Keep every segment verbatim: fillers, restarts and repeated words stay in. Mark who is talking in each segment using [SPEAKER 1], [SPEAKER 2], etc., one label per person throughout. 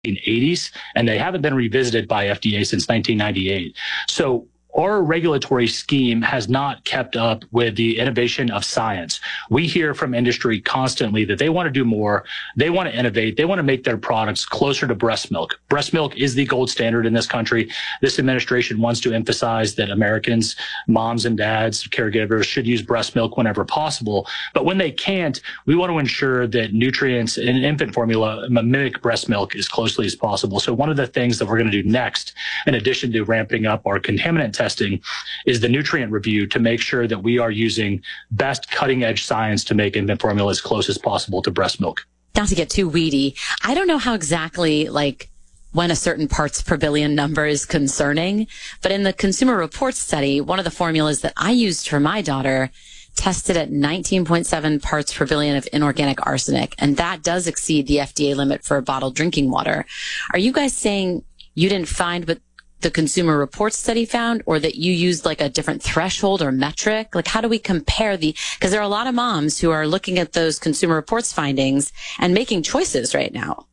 [SPEAKER 1] eighties, and they haven't been revisited by F D A since nineteen ninety-eight. So our regulatory scheme has not kept up with the innovation of science. We hear from industry constantly that they want to do more. They want to innovate. They want to make their products closer to breast milk. Breast milk is the gold standard in this country. This administration wants to emphasize that Americans, moms and dads, caregivers should use breast milk whenever possible. But when they can't, we want to ensure that nutrients in infant formula mimic breast milk as closely as possible. So one of the things that we're going to do next, in addition to ramping up our contaminant testing, is the nutrient review to make sure that we are using best cutting edge science to make infant formula as close as possible to breast milk.
[SPEAKER 2] Not to get too weedy, I don't know how exactly, like, when a certain parts per billion number is concerning, but in the Consumer Reports study, one of the formulas that I used for my daughter tested at nineteen point seven parts per billion of inorganic arsenic, and that does exceed the F D A limit for bottled drinking water. Are you guys saying you didn't find what the Consumer Reports study found, or that you used like a different threshold or metric? Like, how do we compare the, because there are a lot of moms who are looking at those Consumer Reports findings and making choices right now.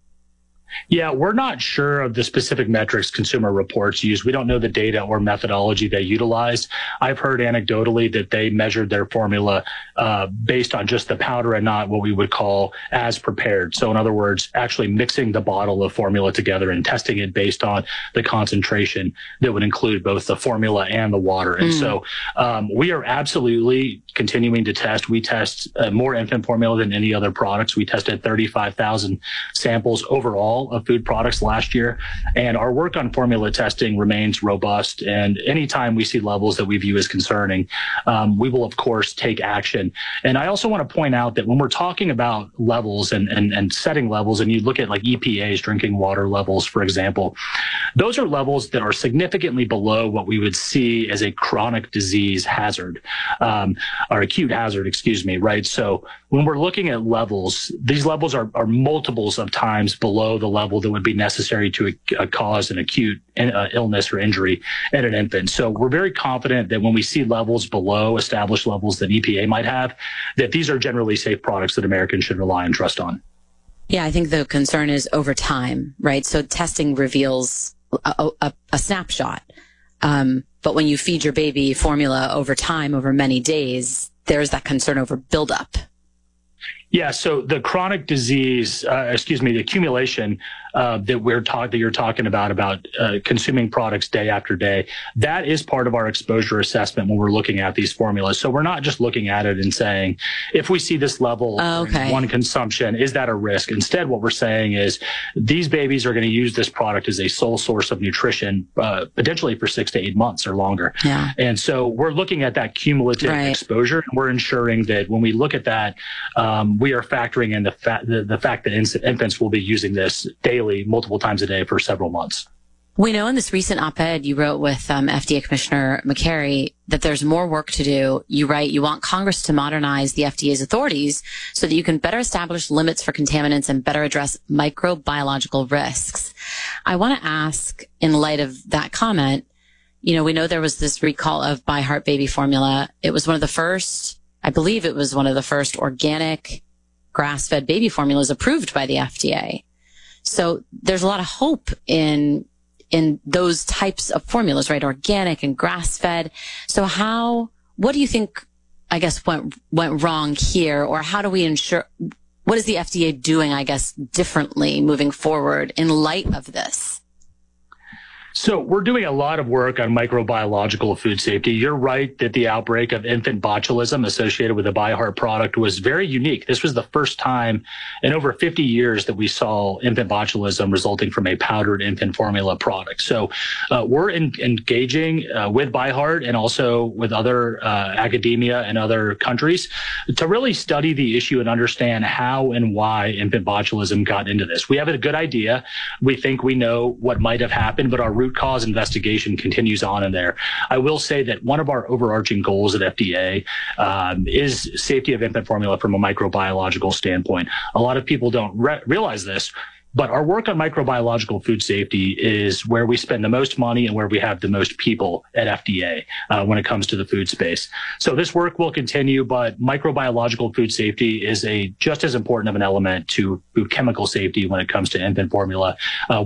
[SPEAKER 1] Yeah, we're not sure of the specific metrics Consumer Reports use. We don't know the data or methodology they utilized. I've heard anecdotally that they measured their formula uh, based on just the powder and not what we would call as prepared. So in other words, actually mixing the bottle of formula together and testing it based on the concentration that would include both the formula and the water. And mm. so um, we are absolutely continuing to test. We test uh, more infant formula than any other products. We tested thirty-five thousand samples overall of food products last year. And our work on formula testing remains robust. And anytime we see levels that we view as concerning, um, we will, of course, take action. And I also want to point out that when we're talking about levels and, and, and setting levels, and you look at like E P A's drinking water levels, for example, those are levels that are significantly below what we would see as a chronic disease hazard, um, or acute hazard, excuse me, right? So when we're looking at levels, these levels are, are multiples of times below the level that would be necessary to uh, cause an acute uh, illness or injury in an infant. So we're very confident that when we see levels below established levels that E P A might have, that these are generally safe products that Americans should rely and trust on.
[SPEAKER 2] Yeah, I think the concern is over time, right? So testing reveals a, a, a snapshot. Um, but when you feed your baby formula over time, over many days, there's that concern over buildup.
[SPEAKER 1] Yeah, so the chronic disease, uh, excuse me, the accumulation uh, that we're talking, that you're talking about, about uh, consuming products day after day, that is part of our exposure assessment when we're looking at these formulas. So we're not just looking at it and saying, if we see this level
[SPEAKER 2] oh, okay.
[SPEAKER 1] in one consumption, is that a risk? Instead, what we're saying is these babies are going to use this product as a sole source of nutrition, uh, potentially for six to eight months or longer.
[SPEAKER 2] Yeah.
[SPEAKER 1] And so we're looking at that cumulative
[SPEAKER 2] right.
[SPEAKER 1] exposure. And we're ensuring that when we look at that, um, we are factoring in the, fa- the, the fact that in- infants will be using this daily, multiple times a day for several months.
[SPEAKER 2] We know in this recent op-ed you wrote with um, F D A Commissioner McCary that there's more work to do. You write, you want Congress to modernize the F D A's authorities so that you can better establish limits for contaminants and better address microbiological risks. I want to ask, in light of that comment, you know, we know there was this recall of ByHeart baby formula. It was one of the first, I believe it was one of the first organic grass-fed baby formulas approved by the F D A. So there's a lot of hope in in those types of formulas, right? Organic and grass-fed. So how, what do you think, I guess, went went wrong here? Or how do we ensure, what is the F D A doing, I guess, differently moving forward in light of this?
[SPEAKER 1] So we're doing a lot of work on microbiological food safety. You're right that the outbreak of infant botulism associated with the ByHeart product was very unique. This was the first time in over fifty years that we saw infant botulism resulting from a powdered infant formula product. So uh, we're in, engaging uh, with ByHeart and also with other uh, academia and other countries to really study the issue and understand how and why infant botulism got into this. We have a good idea. We think we know what might have happened, but our root cause investigation continues on in there. I will say that one of our overarching goals at F D A um, is safety of infant formula from a microbiological standpoint. A lot of people don't re- realize this, But our work on microbiological food safety is where we spend the most money and where we have the most people at F D A uh, when it comes to the food space. So this work will continue, but microbiological food safety is a just as important of an element to food chemical safety when it comes to infant formula. Uh,